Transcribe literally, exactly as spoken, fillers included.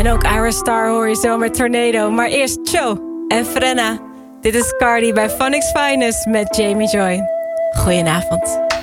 En ook Ira Star hoor je zo met Tornado. Maar eerst Cho en Frenna. Dit is Cardi bij Phonics Finest met Jamie Joy. Goedenavond.